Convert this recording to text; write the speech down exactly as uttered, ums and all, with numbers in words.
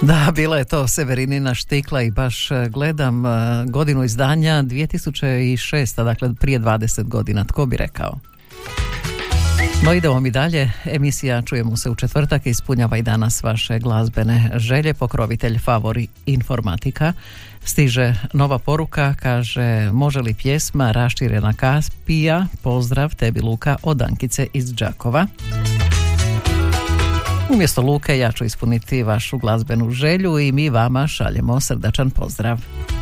Da, bila je to Severinina štikla i baš gledam godinu izdanja dvije tisuće šesta, dakle prije dvadeset godina, tko bi rekao. No idemo mi dalje, emisija Čujemo se u četvrtak ispunjava i danas vaše glazbene želje. Pokrovitelj Favori Informatika. Stiže nova poruka, kaže: može li pjesma Raširena Kaspija, pozdrav tebi Luka od Ankice iz Đakova. Umjesto Luke ja ću ispuniti vašu glazbenu želju i mi vama šaljemo srdačan pozdrav.